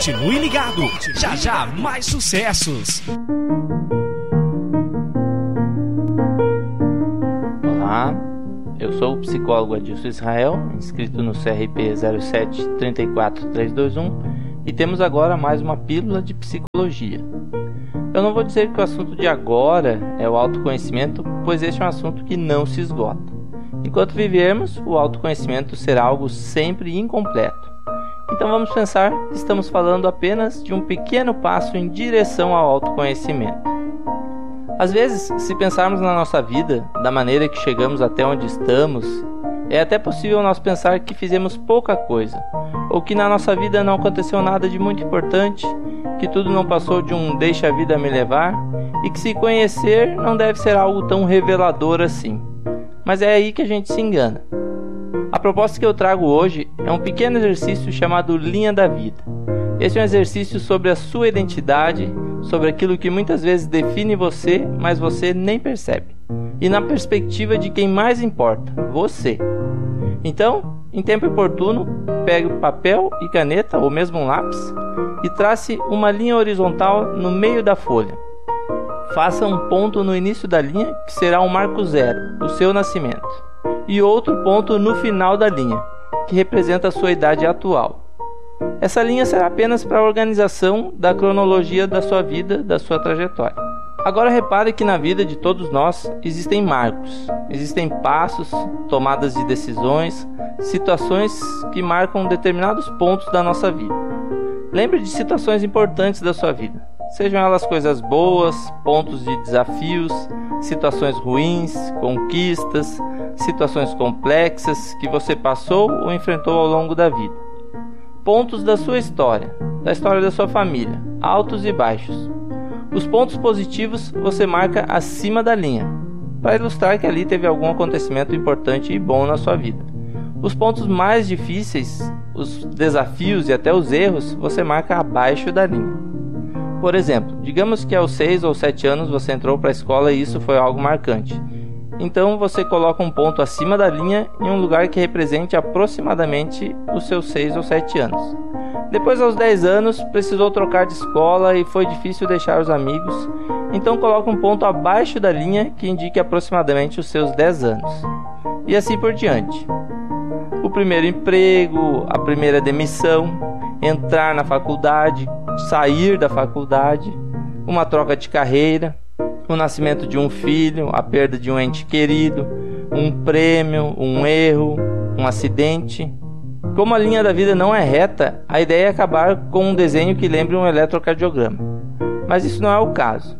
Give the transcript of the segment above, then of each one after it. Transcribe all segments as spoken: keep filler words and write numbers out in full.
Continue ligado, já já mais sucessos. Olá, eu sou o psicólogo Adilson Israel, inscrito no C R P zero sete três quatro três dois um, e temos agora mais uma pílula de psicologia. Eu não vou dizer que o assunto de agora é o autoconhecimento, pois este é um assunto que não se esgota. Enquanto vivermos, o autoconhecimento será algo sempre incompleto. Então vamos pensar que estamos falando apenas de um pequeno passo em direção ao autoconhecimento. Às vezes, se pensarmos na nossa vida, da maneira que chegamos até onde estamos, é até possível nós pensar que fizemos pouca coisa, ou que na nossa vida não aconteceu nada de muito importante, que tudo não passou de um deixa a vida me levar, e que se conhecer não deve ser algo tão revelador assim. Mas é aí que a gente se engana. A proposta que eu trago hoje é um pequeno exercício chamado Linha da Vida. Este é um exercício sobre a sua identidade, sobre aquilo que muitas vezes define você, mas você nem percebe. E na perspectiva de quem mais importa, você. Então, em tempo oportuno, pegue papel e caneta, ou mesmo um lápis, e trace uma linha horizontal no meio da folha. Faça um ponto no início da linha, que será um marco zero, o seu nascimento, e outro ponto no final da linha, que representa a sua idade atual. Essa linha será apenas para a organização da cronologia da sua vida, da sua trajetória. Agora repare que na vida de todos nós existem marcos, existem passos, tomadas de decisões, situações que marcam determinados pontos da nossa vida. Lembre de situações importantes da sua vida, sejam elas coisas boas, pontos de desafios, situações ruins, conquistas, situações complexas que você passou ou enfrentou ao longo da vida. Pontos da sua história, da história da sua família, altos e baixos. Os pontos positivos você marca acima da linha, para ilustrar que ali teve algum acontecimento importante e bom na sua vida. Os pontos mais difíceis, os desafios e até os erros, você marca abaixo da linha. Por exemplo, digamos que aos seis ou sete anos você entrou para a escola e isso foi algo marcante. Então você coloca um ponto acima da linha em um lugar que represente aproximadamente os seus seis ou sete anos. Depois, aos dez anos, precisou trocar de escola e foi difícil deixar os amigos, então coloca um ponto abaixo da linha que indique aproximadamente os seus dez anos. E assim por diante. O primeiro emprego, a primeira demissão, entrar na faculdade, sair da faculdade, uma troca de carreira, o nascimento de um filho, a perda de um ente querido, um prêmio, um erro, um acidente. Como a linha da vida não é reta, a ideia é acabar com um desenho que lembre um eletrocardiograma. Mas isso não é o caso.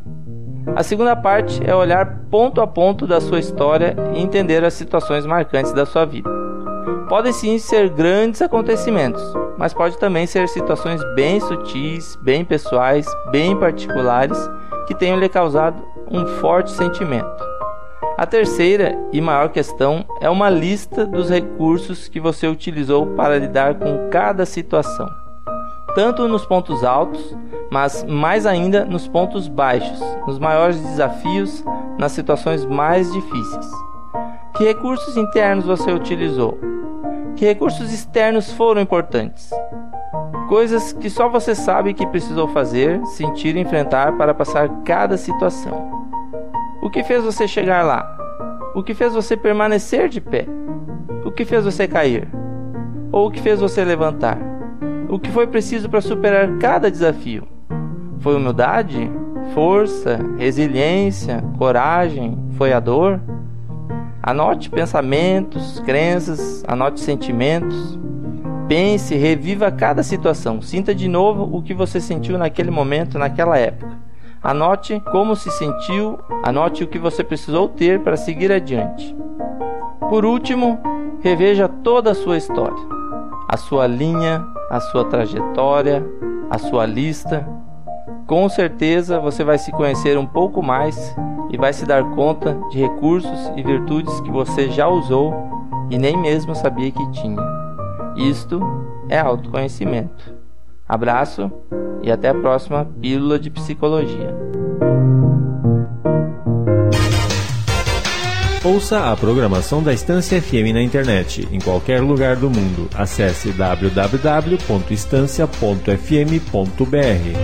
A segunda parte é olhar ponto a ponto da sua história e entender as situações marcantes da sua vida. Podem sim ser grandes acontecimentos, mas pode também ser situações bem sutis, bem pessoais, bem particulares, que tenham lhe causado um forte sentimento. A terceira e maior questão é uma lista dos recursos que você utilizou para lidar com cada situação, tanto nos pontos altos, mas mais ainda nos pontos baixos, nos maiores desafios, nas situações mais difíceis. Que recursos internos você utilizou? Que recursos externos foram importantes? Coisas que só você sabe que precisou fazer, sentir e enfrentar para passar cada situação. O que fez você chegar lá? O que fez você permanecer de pé? O que fez você cair? Ou o que fez você levantar? O que foi preciso para superar cada desafio? Foi humildade? Força? Resiliência? Coragem? Foi a dor? Anote pensamentos, crenças, anote sentimentos. Pense, reviva cada situação. Sinta de novo o que você sentiu naquele momento, naquela época. Anote como se sentiu, anote o que você precisou ter para seguir adiante. Por último, reveja toda a sua história, a sua linha, a sua trajetória, a sua lista. Com certeza você vai se conhecer um pouco mais e vai se dar conta de recursos e virtudes que você já usou e nem mesmo sabia que tinha. Isto é autoconhecimento. Abraço e até a próxima Pílula de Psicologia. Ouça a programação da Estância F M na internet, em qualquer lugar do mundo. Acesse w w w ponto estância ponto f m ponto b r.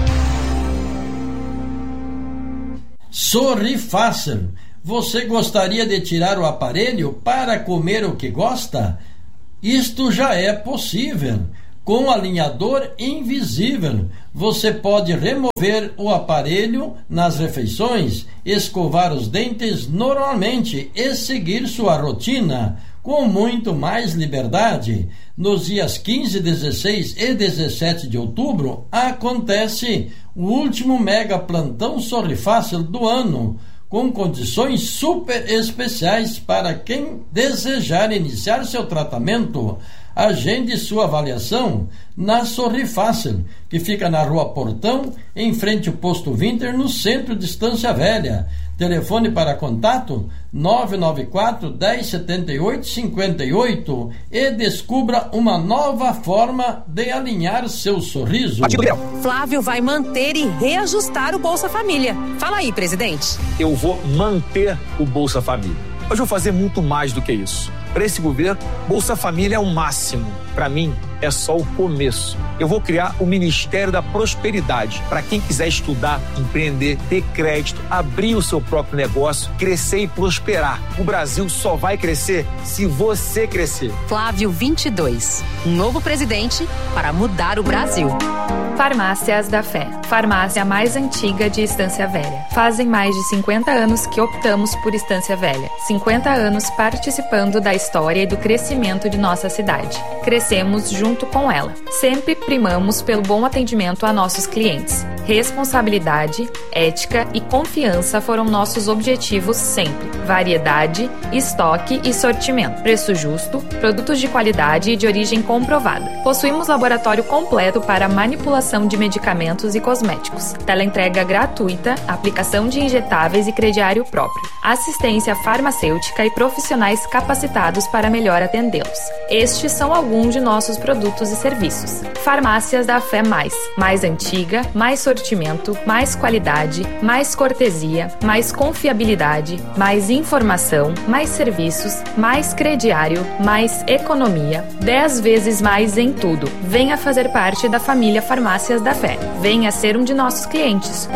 Sorri Fácil. Você gostaria de tirar o aparelho para comer o que gosta? Isto já é possível. Com alinhador invisível, você pode remover o aparelho nas refeições, escovar os dentes normalmente e seguir sua rotina com muito mais liberdade. Nos dias quinze, dezesseis e dezessete de outubro acontece o último mega plantão Sorri Fácil do ano, com condições super especiais para quem desejar iniciar seu tratamento. Agende sua avaliação na Sorri Fácil, que fica na Rua Portão, em frente ao Posto Winter, no centro de Estância Velha. Telefone para contato nove nove quatro, dez, setenta e oito, cinquenta e oito e descubra uma nova forma de alinhar seu sorriso. Flávio vai manter e reajustar o Bolsa Família. Fala aí, presidente. Eu vou manter o Bolsa Família. Mas vou fazer muito mais do que isso. Para esse governo, Bolsa Família é o máximo. Para mim, é só o começo. Eu vou criar o Ministério da Prosperidade para quem quiser estudar, empreender, ter crédito, abrir o seu próprio negócio, crescer e prosperar. O Brasil só vai crescer se você crescer. Flávio vinte e dois, um novo presidente para mudar o Brasil. Farmácias da Fé, farmácia mais antiga de Estância Velha. Fazem mais de cinquenta anos que optamos por Estância Velha. cinquenta anos participando da história e do crescimento de nossa cidade. Crescemos junto com ela. Sempre primamos pelo bom atendimento a nossos clientes. Responsabilidade, ética e confiança foram nossos objetivos sempre. Variedade, estoque e sortimento. Preço justo, produtos de qualidade e de origem comprovada. Possuímos laboratório completo para manipulação de medicamentos e cosméticos. Teleentrega gratuita, aplicação de injetáveis e crediário próprio. Assistência farmacêutica e profissionais capacitados para melhor atendê-los. Estes são alguns de nossos produtos e serviços. Farmácias da Fé Mais. Mais antiga, mais sortimento, mais qualidade, mais cortesia, mais confiabilidade, mais informação, mais serviços, mais crediário, mais economia. Dez vezes mais em tudo. Venha fazer parte da família Farmácias da Fé. Venha ser um de nossos clientes.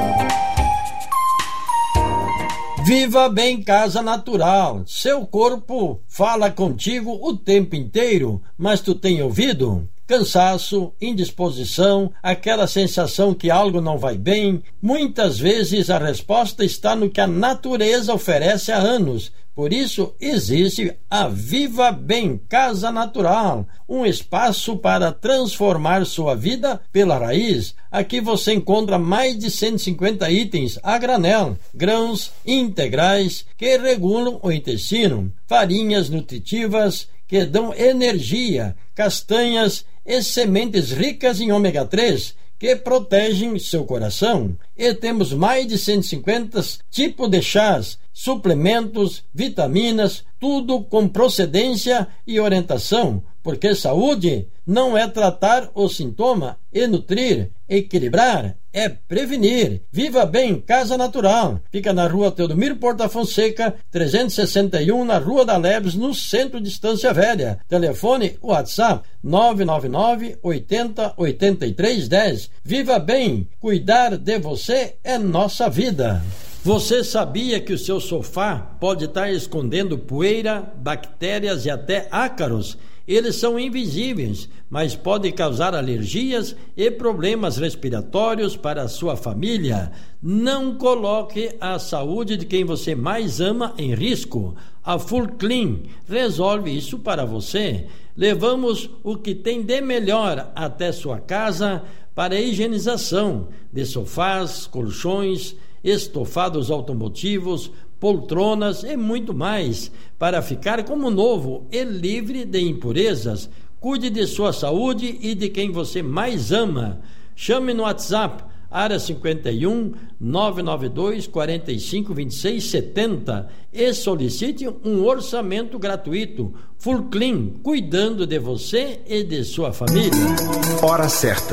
Viva Bem Casa Natural. Seu corpo fala contigo o tempo inteiro, mas tu tem ouvido? Cansaço, indisposição, aquela sensação que algo não vai bem. Muitas vezes a resposta está no que a natureza oferece há anos. Por isso existe a Viva Bem Casa Natural, um espaço para transformar sua vida pela raiz. Aqui você encontra mais de cento e cinquenta itens a granel, grãos integrais que regulam o intestino, farinhas nutritivas que dão energia, castanhas e sementes ricas em ômega três que protegem seu coração. E temos mais de cento e cinquenta tipos de chás, suplementos, vitaminas, tudo com procedência e orientação, porque saúde não é tratar o sintoma e nutrir, equilibrar, é prevenir. Viva Bem Casa Natural. Fica na Rua Teodomiro Porta Fonseca, trezentos e sessenta e um, na Rua da Lebes, no centro de Estância Velha. Telefone WhatsApp nove nove nove, oitenta, oitenta e três, dez. Viva Bem, cuidar de você é nossa vida. Você sabia que o seu sofá pode estar escondendo poeira, bactérias e até ácaros? Eles são invisíveis, mas podem causar alergias e problemas respiratórios para a sua família. Não coloque a saúde de quem você mais ama em risco. A Full Clean resolve isso para você. Levamos o que tem de melhor até sua casa para a higienização de sofás, colchões, estofados automotivos, poltronas e muito mais, para ficar como novo e livre de impurezas. Cuide de sua saúde e de quem você mais ama. Chame no WhatsApp, área cinquenta e um, nove nove dois, quarenta e cinco, vinte e seis, setenta e solicite um orçamento gratuito. Full Clean, cuidando de você e de sua família. Hora certa.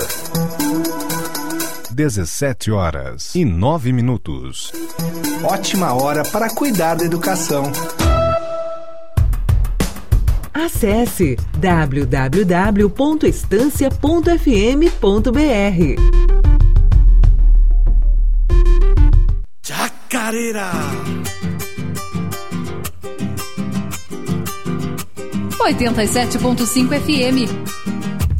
dezessete horas e nove minutos. Ótima hora para cuidar da educação. Acesse w w w ponto estância ponto f m ponto b r. Jacareira. oitenta e sete ponto cinco F M.